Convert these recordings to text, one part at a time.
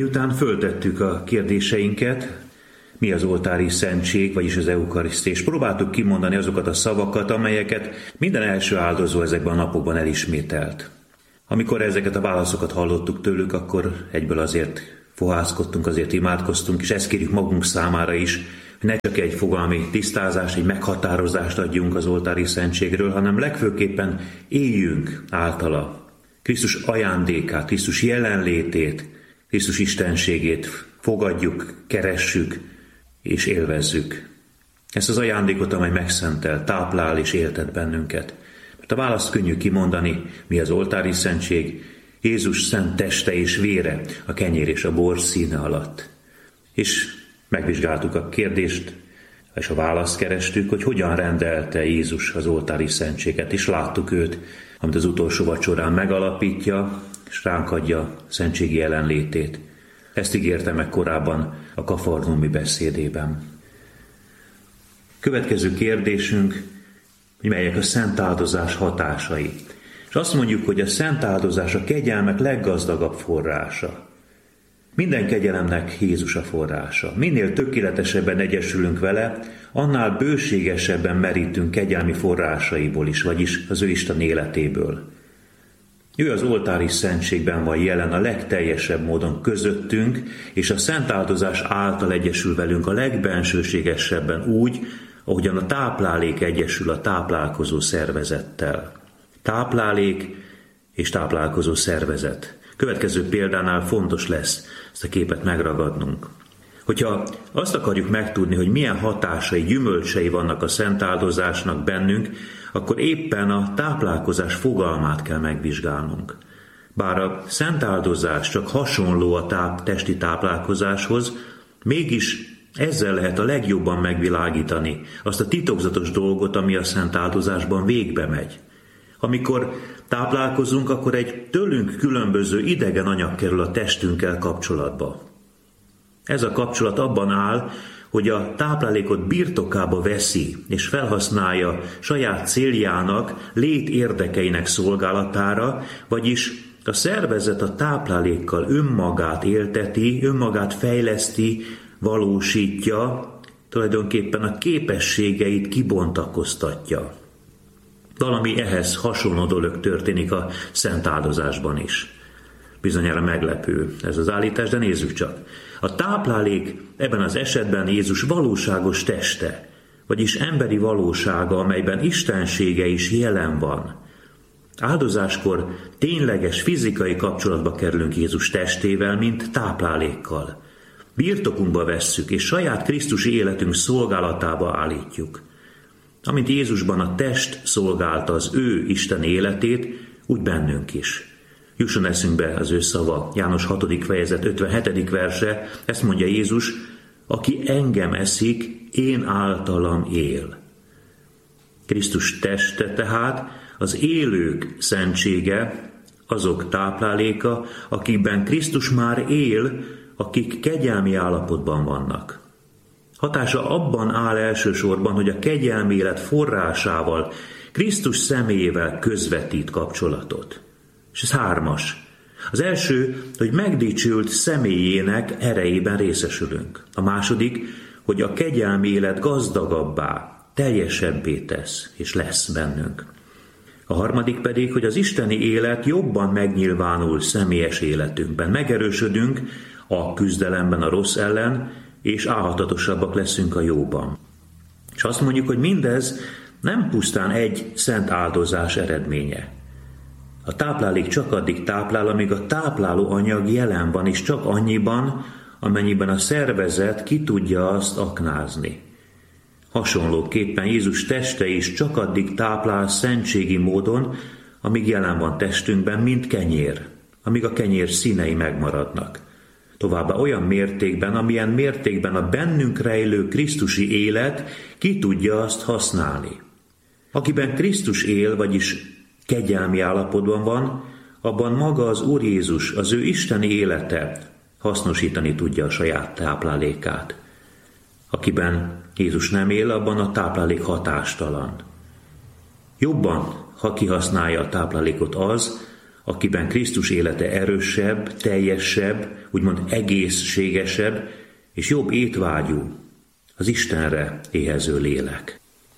Miután föltettük a kérdéseinket, mi az oltári szentség, vagyis az eukarisztia, és próbáltuk kimondani azokat a szavakat, amelyeket minden első áldozó ezekben a napokban elismételt. Amikor ezeket a válaszokat hallottuk tőlük, akkor egyből azért fohászkodtunk, azért imádkoztunk, és ezt kérjük magunk számára is, hogy ne csak egy fogalmi tisztázást, egy meghatározást adjunk az oltári szentségről, hanem legfőképpen éljünk általa. Krisztus ajándékát, Krisztus jelenlétét, Krisztus istenségét fogadjuk, keressük és élvezzük. Ezt az ajándékot, amely megszentel, táplál és éltet bennünket. Mert a választ könnyű kimondani, mi az oltári szentség, Jézus szent teste és vére a kenyér és a bor színe alatt. És megvizsgáltuk a kérdést, és a választ kerestük, hogy hogyan rendelte Jézus az oltári szentséget, és láttuk őt, amit az utolsó vacsorán megalapítja, és ránk adja szentségi jelenlétét. Ezt ígérte meg korábban a kafarnaumi beszédében. Következő kérdésünk, hogy melyek a szent áldozás hatásai. És azt mondjuk, hogy a szent áldozás a kegyelmek leggazdagabb forrása. Minden kegyelemnek Jézus a forrása. Minél tökéletesebben egyesülünk vele, annál bőségesebben merítünk kegyelmi forrásaiból is, vagyis az ő Isten életéből. Ő az oltári szentségben van jelen a legteljesebb módon közöttünk, és a szent áldozás által egyesül velünk a legbensőségesebben úgy, ahogyan a táplálék egyesül a táplálkozó szervezettel. Táplálék és táplálkozó szervezet. Következő példánál fontos lesz ezt a képet megragadnunk. Hogyha azt akarjuk megtudni, hogy milyen hatásai, gyümölcsei vannak a szent áldozásnak bennünk, akkor éppen a táplálkozás fogalmát kell megvizsgálnunk. Bár a szent áldozás csak hasonló a testi táplálkozáshoz, mégis ezzel lehet a legjobban megvilágítani azt a titokzatos dolgot, ami a szent áldozásban végbe megy. Amikor táplálkozunk, akkor egy tőlünk különböző idegen anyag kerül a testünkkel kapcsolatba. Ez a kapcsolat abban áll, hogy a táplálékot birtokába veszi és felhasználja saját céljának, lét érdekeinek szolgálatára, vagyis a szervezet a táplálékkal önmagát élteti, önmagát fejleszti, valósítja, tulajdonképpen a képességeit kibontakoztatja. Valami ehhez hasonló dolog történik a szent áldozásban is. Bizonyára meglepő ez az állítás, de nézzük csak. A táplálék ebben az esetben Jézus valóságos teste, vagyis emberi valósága, amelyben istensége is jelen van. Áldozáskor tényleges fizikai kapcsolatba kerülünk Jézus testével, mint táplálékkal. Birtokunkba vesszük, és saját krisztusi életünk szolgálatába állítjuk. Amint Jézusban a test szolgálta az ő Isten életét, úgy bennünk is. Jusson eszünkbe az ő szava, János 6. fejezet 57. verse, ezt mondja Jézus, aki engem eszik, én általam él. Krisztus teste tehát az élők szentsége, azok tápláléka, akikben Krisztus már él, akik kegyelmi állapotban vannak. Hatása abban áll elsősorban, hogy a kegyelmi élet forrásával, Krisztus személyével közvetít kapcsolatot. És ez 3. Az első, hogy megdicsült személyének erejében részesülünk. A második, hogy a kegyelmi élet gazdagabbá, teljesebbé tesz, és lesz bennünk. A harmadik pedig, hogy az isteni élet jobban megnyilvánul személyes életünkben. Megerősödünk a küzdelemben a rossz ellen, és állhatatosabbak leszünk a jóban. És azt mondjuk, hogy mindez nem pusztán egy szent áldozás eredménye. A táplálék csak addig táplál, amíg a tápláló anyag jelen van, és csak annyiban, amennyiben a szervezet ki tudja azt aknázni. Hasonlóképpen Jézus teste is csak addig táplál szentségi módon, amíg jelen van testünkben, mint kenyér, amíg a kenyér színei megmaradnak. Továbbá olyan mértékben, amilyen mértékben a bennünk rejlő krisztusi élet ki tudja azt használni. Akiben Krisztus él, vagyis kegyelmi állapotban van, abban maga az Úr Jézus, az ő isteni élete hasznosítani tudja a saját táplálékát. Akiben Jézus nem él, abban a táplálék hatástalan. Jobban, ha kihasználja a táplálékot az, akiben Krisztus élete erősebb, teljesebb, úgymond egészségesebb és jobb étvágyú, az Istenre éhező lélek.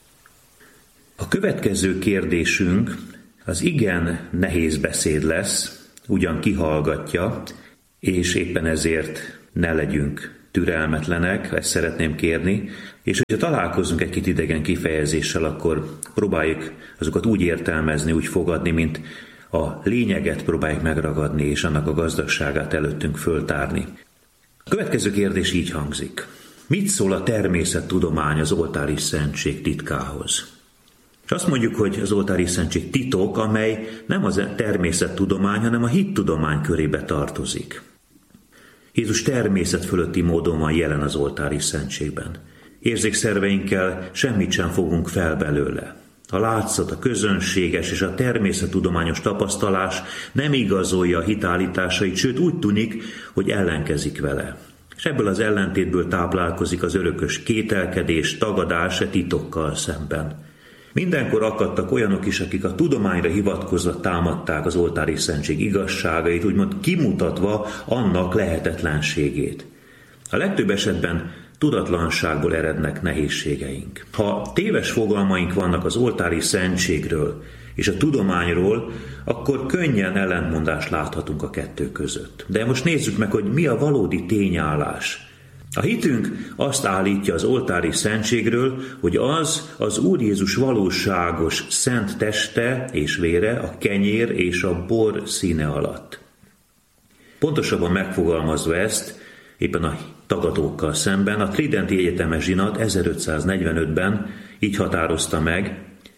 A következő kérdésünk az igen nehéz beszéd lesz, ugyan kihallgatja, és éppen ezért ne legyünk türelmetlenek, ezt szeretném kérni, és hogyha találkozunk egy-két idegen kifejezéssel, akkor próbáljuk azokat úgy értelmezni, úgy fogadni, mint a lényeget próbáljuk megragadni, és annak a gazdagságát előttünk föltárni. A következő kérdés így hangzik. Mit szól a természettudomány az oltári szentség titkához? És azt mondjuk, hogy az oltári szentség titok, amely nem az természettudomány, hanem a hittudomány körébe tartozik. Jézus természet fölötti módon van jelen az oltári szentségben. Érzékszerveinkkel semmit sem fogunk fel belőle. A látszat, a közönséges és a természettudományos tapasztalás nem igazolja a hitállításait, sőt úgy tűnik, hogy ellenkezik vele. És ebből az ellentétből táplálkozik az örökös kételkedés, tagadás e titokkal szemben. Mindenkor akadtak olyanok is, akik a tudományra hivatkozva támadták az oltári szentség igazságait, úgymond kimutatva annak lehetetlenségét. A legtöbb esetben tudatlanságból erednek nehézségeink. Ha téves fogalmaink vannak az oltári szentségről és a tudományról, akkor könnyen ellentmondást láthatunk a kettő között. De most nézzük meg, hogy mi a valódi tényállás. A hitünk azt állítja az oltári szentségről, hogy az Úr Jézus valóságos szent teste és vére a kenyér és a bor színe alatt. Pontosabban megfogalmazva ezt, éppen a tagadókkal szemben, a Tridenti Egyetemes Zsinat 1545-ben így határozta meg,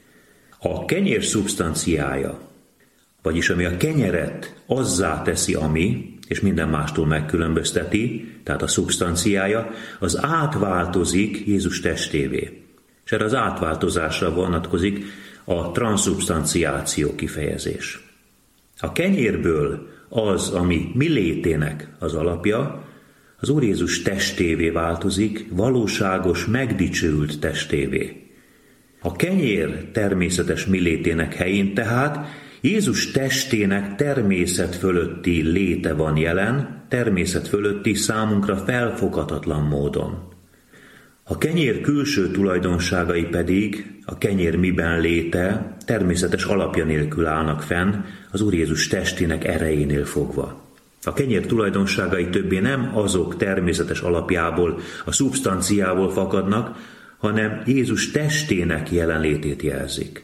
a kenyér szubstanciája, vagyis ami a kenyeret azzá teszi, ami, és minden mástól megkülönbözteti, tehát a szubstanciája, az átváltozik Jézus testévé. És erre az átváltozásra vonatkozik a transzubstanciáció kifejezés. A kenyérből az, ami mi létének az alapja, az Úr Jézus testévé változik, valóságos, megdicsőült testévé. A kenyér természetes mi létének helyén tehát Jézus testének természet fölötti léte van jelen, természet fölötti számunkra felfoghatatlan módon. A kenyér külső tulajdonságai pedig, a kenyér miben léte, természetes alapja nélkül állnak fenn, az Úr Jézus testének erejénél fogva. A kenyér tulajdonságai többé nem azok természetes alapjából, a szubstanciából fakadnak, hanem Jézus testének jelenlétét jelzik.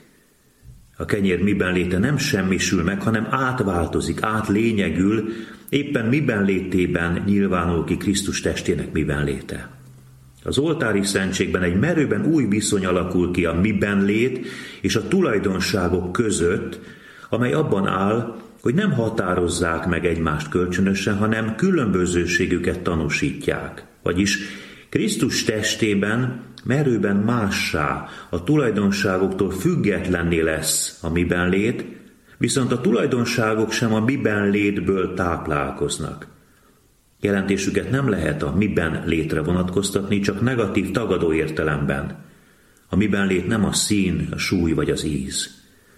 A kenyér miben léte nem semmisül meg, hanem átváltozik, átlényegül, éppen miben létében nyilvánul ki Krisztus testének miben léte. Az oltári szentségben egy merőben új viszony alakul ki a miben lét és a tulajdonságok között, amely abban áll, hogy nem határozzák meg egymást kölcsönösen, hanem különbözőségüket tanúsítják. Vagyis Krisztus testében merőben mássá, a tulajdonságoktól függetlenné lesz a miben lét, viszont a tulajdonságok sem a miben létből táplálkoznak. Jelentésüket nem lehet a miben létre vonatkoztatni, csak negatív tagadó értelemben. A miben lét nem a szín, a súly vagy az íz.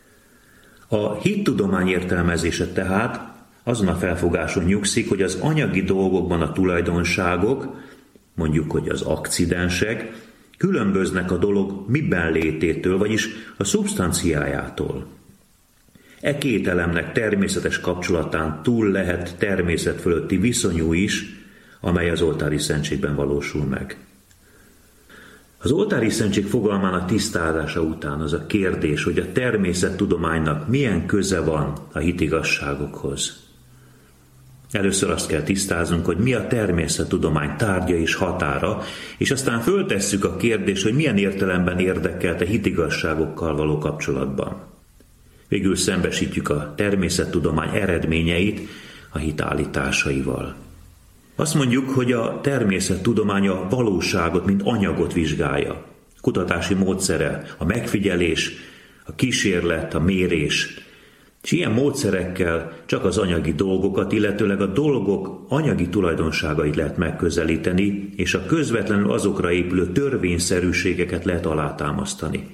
A hittudomány értelmezése tehát azon a felfogáson nyugszik, hogy az anyagi dolgokban a tulajdonságok, mondjuk, hogy az akcidensek, különböznek a dolog miben lététől, vagyis a szubstanciájától. E két elemnek természetes kapcsolatán túl lehet természet fölötti viszonyú is, amely az oltári szentségben valósul meg. Az oltári szentség fogalmának tisztázása után az a kérdés, hogy a természettudománynak milyen köze van a hitigazságokhoz. Először azt kell tisztáznunk, hogy mi a természettudomány tárgya és határa, és aztán föltesszük a kérdést, hogy milyen értelemben érdekelt a hitigazságokkal való kapcsolatban. Végül szembesítjük a természettudomány eredményeit a hit állításaival. Azt mondjuk, hogy a természettudomány a valóságot, mint anyagot vizsgálja. Kutatási módszere, a megfigyelés, a kísérlet, a mérés. És ilyen módszerekkel csak az anyagi dolgokat, illetőleg a dolgok anyagi tulajdonságait lehet megközelíteni, és a közvetlenül azokra épülő törvényszerűségeket lehet alátámasztani.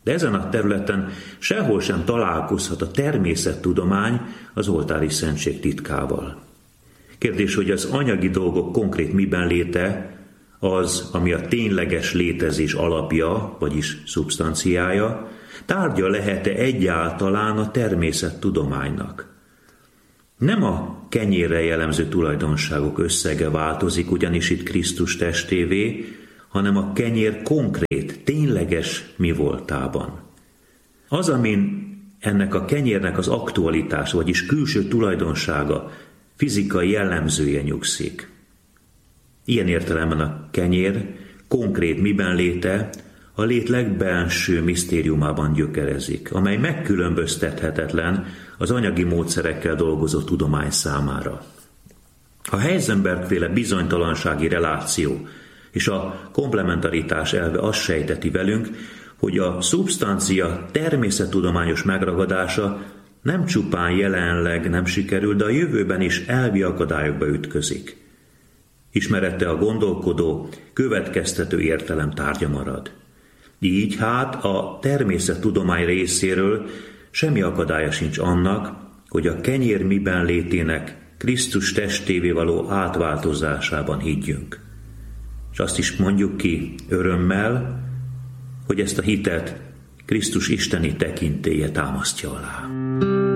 De ezen a területen sehol sem találkozhat a természettudomány az oltári szentség titkával. Kérdés, hogy az anyagi dolgok konkrét miben léte, az, ami a tényleges létezés alapja, vagyis szubstanciája, tárgya lehet-e egyáltalán a természettudománynak. Nem a kenyérre jellemző tulajdonságok összege változik ugyanis itt Krisztus testévé, hanem a kenyér konkrét, tényleges mi voltában. Az, amin ennek a kenyérnek az aktualitás, vagyis külső tulajdonsága, fizikai jellemzője nyugszik. Ilyen értelemben a kenyér konkrét miben léte a lét legbelső misztériumában gyökerezik, amely megkülönböztethetetlen az anyagi módszerekkel dolgozó tudomány számára. A Heisenberg-féle bizonytalansági reláció és a komplementaritás elve azt sejteti velünk, hogy a szubstancia természettudományos megragadása nem csupán jelenleg nem sikerül, de a jövőben is elvi akadályokba ütközik. Ismerete a gondolkodó, következtető értelem tárgya marad. Így hát a természettudomány részéről semmi akadálya sincs annak, hogy a kenyér miben létének Krisztus testévé való átváltozásában higgyünk. És azt is mondjuk ki örömmel, hogy ezt a hitet Krisztus isteni tekintélye támasztja alá.